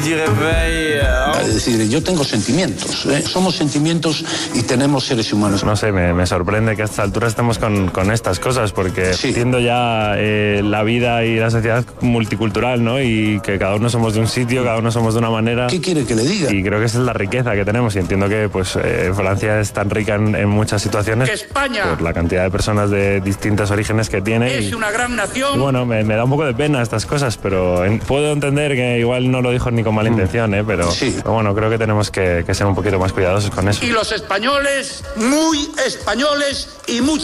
Es decir, yo tengo sentimientos, somos sentimientos y tenemos seres humanos. No sé, me sorprende que a estas alturas estemos con estas cosas, porque entiendo ya la vida y la sociedad multicultural, ¿no? Y que cada uno somos de un sitio, cada uno somos de una manera. ¿Qué quiere que le diga? Y creo que esa es la riqueza que tenemos, y entiendo que pues Francia es tan rica en muchas situaciones. España, por la cantidad de personas de distintos orígenes que tiene. Es una gran nación. Y bueno, me da un poco de pena estas cosas, pero puedo entender que igual no lo dijo ni con mala intención, pero bueno, creo que tenemos que ser un poquito más cuidadosos con eso. Y los españoles, muy españoles y muy